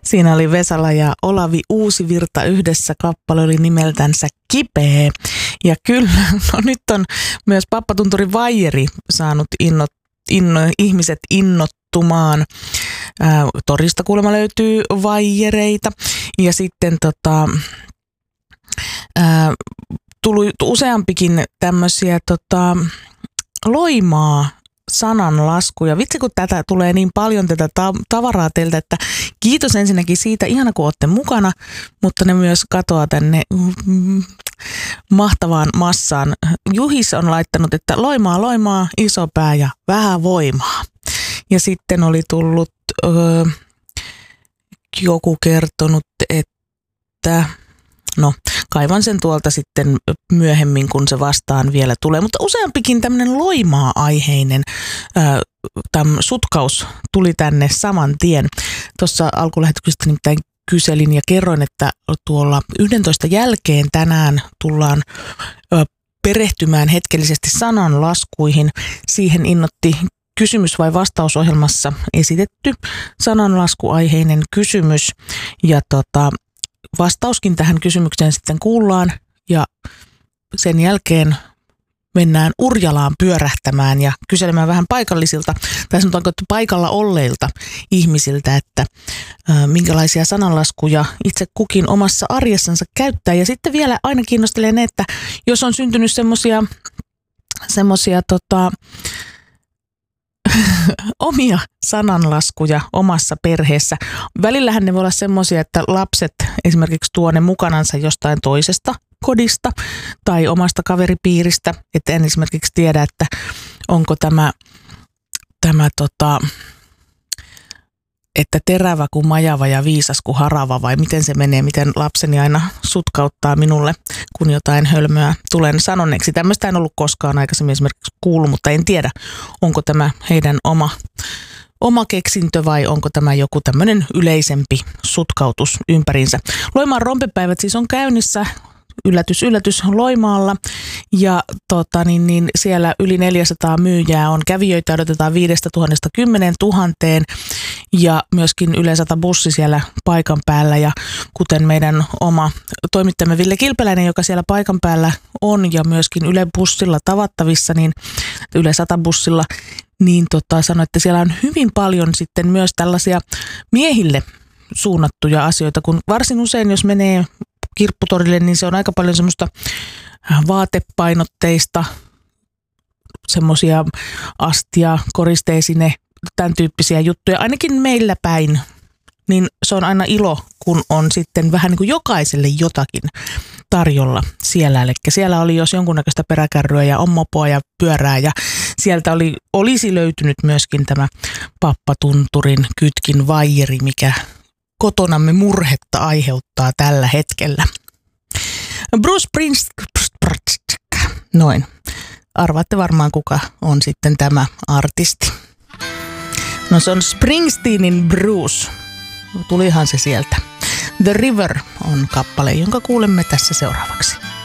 Siinä oli Vesala ja Olavi Uusivirta yhdessä. Kappale oli nimeltänsä Kipeä. Ja kyllä, no nyt on myös Pappatunturin vaijeri saanut ihmiset innottumaan. Torista kuulemma löytyy vaijereita. Ja sitten tuli useampikin tämmöisiä Loimaa sananlaskuja. Vitsi, kun tätä tulee niin paljon tätä tavaraa teiltä, että kiitos ensinnäkin siitä, ihana kun olette mukana, mutta ne myös katoaa tänne mahtavaan massaan. Juhis on laittanut, että loimaa, iso pää ja vähän voimaa. Ja sitten oli tullut joku kertonut, että no, kaivan sen tuolta sitten myöhemmin, kun se vastaan vielä tulee. Mutta useampikin tämmöinen loimaa-aiheinen sutkaus tuli tänne saman tien. Tuossa alkulähetyksestä nimittäin kyselin ja kerroin, että tuolla 11 jälkeen tänään tullaan perehtymään hetkellisesti sananlaskuihin. Siihen innoitti kysymys- vai vastausohjelmassa esitetty sananlaskuaiheinen kysymys. Ja vastauskin tähän kysymykseen sitten kuullaan ja sen jälkeen mennään Urjalaan pyörähtämään ja kyselemään vähän paikallisilta, tai sanotaanko paikalla olleilta ihmisiltä, että minkälaisia sananlaskuja itse kukin omassa arjessansa käyttää. Ja sitten vielä aina kiinnostelee ne, että jos on syntynyt semmoisia omia sananlaskuja omassa perheessä. Välillähän ne voi olla semmoisia, että lapset esimerkiksi tuo ne mukanansa jostain toisesta kodista tai omasta kaveripiiristä. Että en esimerkiksi tiedä, että onko tämä että terävä kuin majava ja viisas kuin harava vai miten se menee, miten lapseni aina sutkauttaa minulle, kun jotain hölmöä tulen sanoneeksi. Tämmöistä en ollut koskaan aikaisemmin esimerkiksi kuullut, mutta en tiedä, onko tämä heidän oma keksintö vai onko tämä joku tämmöinen yleisempi sutkautus ympäriinsä. Loimaan rompepäivät siis on käynnissä. Yllätys Loimaalla ja siellä yli 400 myyjää on. Kävijöitä odotetaan 5 000 10 000 ja myöskin Yle 100 bussi siellä paikan päällä ja kuten meidän oma toimittajamme Ville Kilpeläinen, joka siellä paikan päällä on ja myöskin Yle bussilla tavattavissa, niin Yle 100 bussilla, niin sanoi, että siellä on hyvin paljon sitten myös tällaisia miehille suunnattuja asioita, kun varsin usein jos menee kirpputorille, niin se on aika paljon semmoista vaatepainotteista, semmoisia astia, koristeesine, tämän tyyppisiä juttuja. Ainakin meillä päin, niin se on aina ilo, kun on sitten vähän niin kuin jokaiselle jotakin tarjolla siellä. Eli siellä oli jos jonkunnäköistä peräkärryä ja on mopoa ja pyörää ja sieltä olisi löytynyt myöskin tämä Pappatunturin kytkin vaijeri, mikä kotonamme murhetta aiheuttaa tällä hetkellä. Bruce Springsteen, noin. Arvaatte varmaan kuka on sitten tämä artisti. No se on Springsteenin Bruce. Tulihan se sieltä. The River on kappale, jonka kuulemme tässä seuraavaksi.